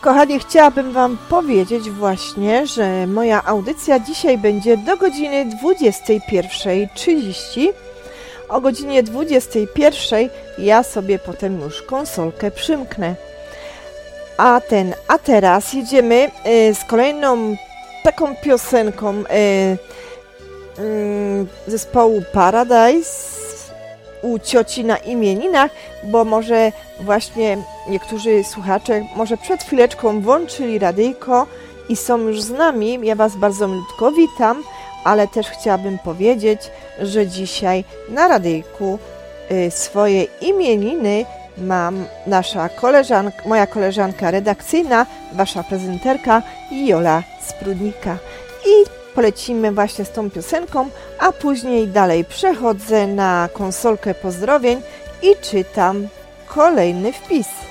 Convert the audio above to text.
kochani, chciałabym Wam powiedzieć właśnie, że moja audycja dzisiaj będzie do godziny 21:30. O godzinie 21:00 ja sobie potem już konsolkę przymknę. A teraz jedziemy z kolejną taką piosenką zespołu Paradise u cioci na imieninach, bo może właśnie niektórzy słuchacze może przed chwileczką włączyli radyjko i są już z nami. Ja Was bardzo milutko witam, ale też chciałabym powiedzieć, że dzisiaj na radyjku swoje imieniny mam moja koleżanka redakcyjna, Wasza prezenterka Jola Sprudnika. I polecimy właśnie z tą piosenką, a później dalej przechodzę na konsolkę pozdrowień i czytam kolejny wpis.